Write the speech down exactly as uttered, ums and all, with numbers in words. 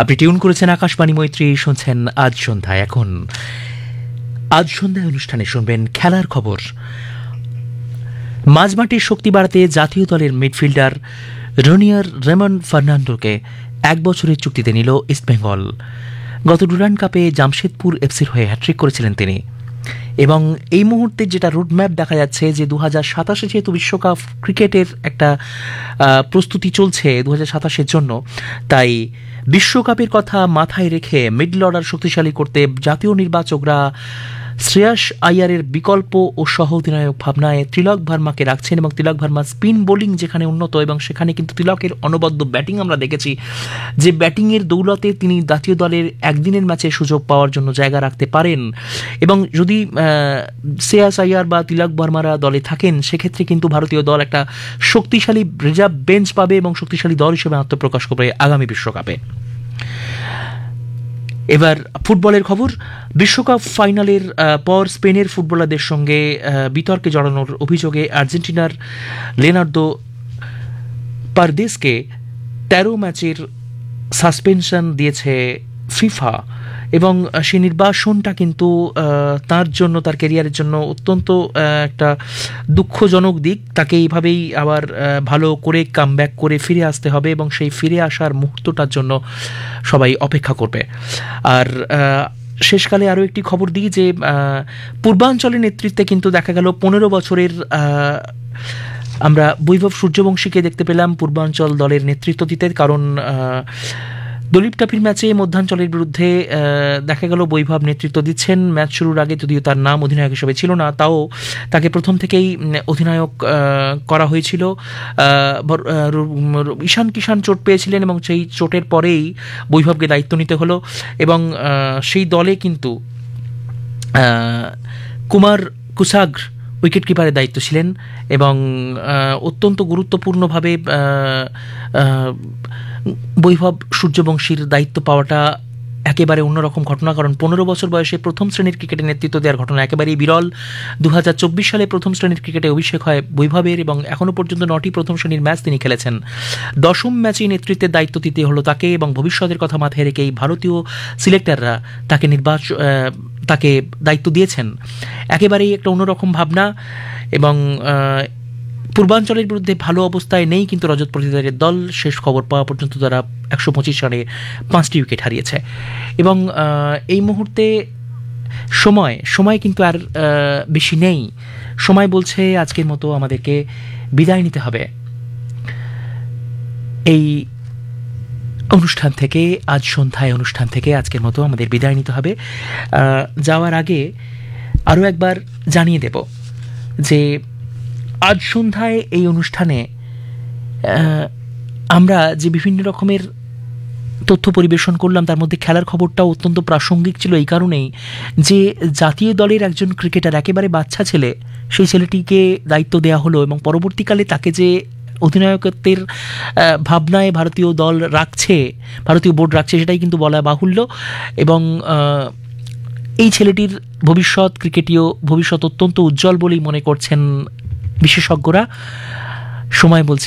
আপনি টিউন করেছেন আকাশবাণী মৈত্রী, শুনছেন আজ সন্ধ্যায়। এখন আজ সন্ধ্যায় অনুষ্ঠানে শুনবেন খেলার খবর। মাঝমাঠের শক্তি বাড়াতে জাতীয় দলের মিডফিল্ডার রনিয়ার রেমন ফার্নান্ডোকে এক বছরের চুক্তিতে নিল ইস্টবেঙ্গল। গত ডুরান্ড কাপে জামশেদপুর এফসির হয়ে হ্যাট্রিক করেছিলেন তিনি, এবং এই মুহূর্তে যেটা রোডম্যাপ দেখা যাচ্ছে যে দু হাজার সাতাশে যেহেতু বিশ্বকাপ ক্রিকেটের একটা প্রস্তুতি চলছে দু হাজার সাতাশের জন্য, তাই বিশ্বকাপের কথা মাথায় রেখে মিডল অর্ডার শক্তিশালী করতে জাতীয় নির্বাচকরা শ্রেয়াস আইয়ারের বিকল্প ও সহ অধিনায়ক ভাবনায় তিলক ভার্মাকে রাখছেন, এবং তিলক ভার্মা স্পিন বোলিং যেখানে উন্নত, এবং সেখানে কিন্তু তিলকের অনবদ্য ব্যাটিং আমরা দেখেছি, যে ব্যাটিংয়ের দৌলতে তিনি জাতীয় দলের একদিনের ম্যাচে সুযোগ পাওয়ার জন্য জায়গা রাখতে পারেন। এবং যদি শ্রেয়াস আইয়ার বা তিলক ভার্মারা দলে থাকেন, সেক্ষেত্রে কিন্তু ভারতীয় দল একটা শক্তিশালী রিজার্ভ বেঞ্চ পাবে এবং শক্তিশালী দল হিসেবে আত্মপ্রকাশ করবে আগামী বিশ্বকাপে। এবার ফুটবলের খবর। বিশ্বকাপ ফাইনালের পর স্পেনের ফুটবলারদের সঙ্গে বিতর্কে জড়ানোর অভিযোগে আর্জেন্টিনার লেনার্দো পারদেসকে তেরো ম্যাচের সাসপেনশন দিয়েছে ফিফা, এবং সেই নির্বাসনটা কিন্তু তার জন্য, তার ক্যারিয়ারের জন্য অত্যন্ত একটা দুঃখজনক দিক। তাকে এইভাবেই আবার ভালো করে কামব্যাক করে ফিরে আসতে হবে, এবং সেই ফিরে আসার মুহূর্তটার জন্য সবাই অপেক্ষা করবে। আর শেষকালে আরও একটি খবর দিই যে পূর্বাঞ্চলের নেতৃত্বে কিন্তু দেখা গেল পনেরো বছরের আমরা বৈভব সূর্যবংশীকে দেখতে পেলাম পূর্বাঞ্চল দলের নেতৃত্ব দিতে, কারণ দলীপ ট্রফির ম্যাচে মধ্যাঞ্চলের বিরুদ্ধে দেখা গেল বৈভব নেতৃত্ব দিচ্ছেন। ম্যাচ শুরুর আগে যদিও তার নাম অধিনায়ক হিসেবে ছিল না, তাও তাকে প্রথম থেকেই অধিনায়ক করা হয়েছিল। ঈশান কিষান চোট পেয়েছিলেন, এবং সেই চোটের পরেই বৈভবকে দায়িত্ব নিতে হলো, এবং সেই দলে কিন্তু কুমার কুসাগ্র উইকেট কিপারের দায়িত্ব ছিলেন, এবং অত্যন্ত গুরুত্বপূর্ণভাবে বৈভব সূর্যবংশীর দায়িত্ব পাওয়াটা একেবারে অন্যরকম ঘটনা, কারণ পনেরো বছর বয়সে প্রথম শ্রেণীর ক্রিকেটে নেতৃত্ব দেওয়ার ঘটনা একেবারেই বিরল। দু হাজার চব্বিশ সালে প্রথম শ্রেণীর ক্রিকেটে অভিষেক হয় বৈভবের, এবং এখনও পর্যন্ত নটি প্রথম শ্রেণীর ম্যাচ তিনি খেলেছেন। দশম ম্যাচেই নেতৃত্বের দায়িত্ব দিতে হলো তাকে, এবং ভবিষ্যতের কথা মাথায় রেখেই ভারতীয় সিলেক্টররা তাকে নির্বাচন তাকে দায়িত্ব দিয়েছেন। একেবারেই একটা অন্যরকম ভাবনা, এবং পূর্বাঞ্চলের বিরুদ্ধে ভালো অবস্থায় নেই কিন্তু রজত পাটিদারের দল। শেষ খবর পাওয়া পর্যন্ত তারা একশো পঁচিশ রানে পাঁচটি উইকেট হারিয়েছে, এবং এই মুহূর্তে সময় সময় কিন্তু আর বেশি নেই। সময় বলছে আজকের মতো আমাদেরকে বিদায় নিতে হবে এই অনুষ্ঠান থেকে, আজ সন্ধ্যায় অনুষ্ঠান থেকে আজকের মতো আমাদের বিদায় নিতে হবে। যাওয়ার আগে আরও একবার জানিয়ে দেব যে আজ সন্ধ্যায় এই অনুষ্ঠানে আমরা যে বিভিন্ন রকমের তথ্য পরিবেশন করলাম, তার মধ্যে খেলার খবরটাও অত্যন্ত প্রাসঙ্গিক ছিল এই কারণেই যে জাতীয় দলের একজন ক্রিকেটার, একেবারে বাচ্চা ছেলে, সেই ছেলেটিকে দায়িত্ব দেওয়া হলো, এবং পরবর্তীকালে তাকে যে অধিনায়কত্বের ভাবনায় ভারতীয় দল রাখছে, ভারতীয় বোর্ড রাখছে, সেটাই কিন্তু বলা বাহুল্য। এবং এই ছেলেটির ভবিষ্যৎ, ক্রিকেটীয় ভবিষ্যৎ অত্যন্ত উজ্জ্বল বলেই মনে করছেন বিশেষজ্ঞরা। সময় বলছে